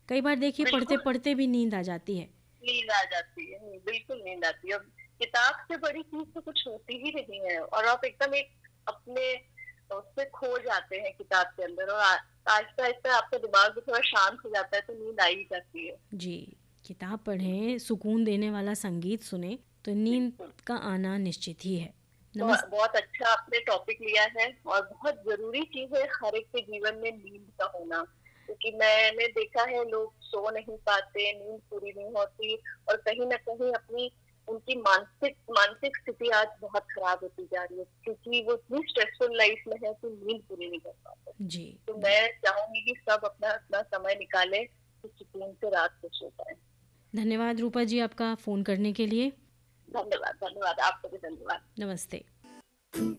कई बार देखिए पढ़ते बिल्कुल पढ़ते भी नींद आ जाती है। नींद आ जाती है, बिल्कुल नींद आती है। अब किताब से बड़ी चीज तो कुछ होती ही नहीं है, और आप एकदम एक अपने उसमें खो जाते हैं किताब के अंदर, और आहिस्ता आहिस्ता आपका दिमाग भी थोड़ा शांत हो जाता है, तो नींद आ ही जाती है। जी, किताब पढ़ें, सुकून देने वाला संगीत सुने तो नींद बिल्कुल। का आना निश्चित ही है। तो नमस बहुत अच्छा आपने टॉपिक लिया है, और बहुत जरूरी चीज है हर एक के जीवन में नींद का होना, क्योंकि मैंने देखा है लोग सो नहीं पाते, नींद पूरी नहीं होती, और कहीं ना कहीं अपनी उनकी मानसिक मानसिक स्थिति आज बहुत खराब होती जा रही है, क्योंकि वो इतनी स्ट्रेसफुल लाइफ में है तो नींद पूरी नहीं कर पाते। जी, तो ध मैं चाहूंगी कि सब अपना अपना समय निकाले कि सुकून से रात को सो पाए। धन्यवाद रूपा जी आपका फ़ोन करने के लिए। धन्यवाद, धन्यवाद, आपको भी धन्यवाद। नमस्ते।